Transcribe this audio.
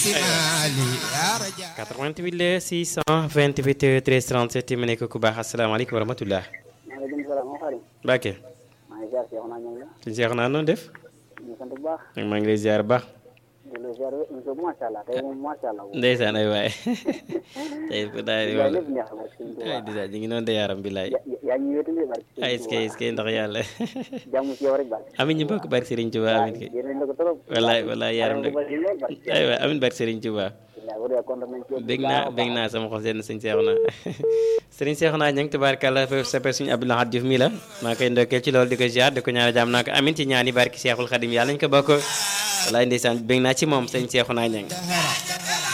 88 le 628 13 37 mu nekk ku baax asalaamaaleykum wa rahmatulah. maaleykum salaam wa rahmatulah. Mbacke. maa ngi ziar Cheikh naa ñoom la. suñu Cheikh naa noonu def. ñu sant bu baax. maa ngi lay ziar bu baax. di la ziar émission bi macha allah tey moom macha allah. ndeysaan ay waay. tey bu daal di wala lépp neex na barke Sëriñ Tuubaa. ay dèjà ñu ngi noonu de yaram billaay. yaa ngi wéetali barke Sëriñ ay est-ce que ndax yàlla. jàmm ci yow rek barke. amiin ñu bokk barke Serigne Touba amiin kay. yéen la ko trop. wallaay wallaay yaram de ay waay amiin barke Serigne Touba. bég naa sama xol seen sëñ Seexuna sëriñ Seexuna ña ngi tubaarkàlla fa sappe suñu Abdou Lahad Diouf mi la maa koy ndokkeel ci loolu di ko ziar di ko ñaanal jàmm naa ko amin ci ñaani barki Seexul Xadim yàlla nañu ko bokk wallaay ndeysaan bég naa ci moom sëñ Seexuna ña ngi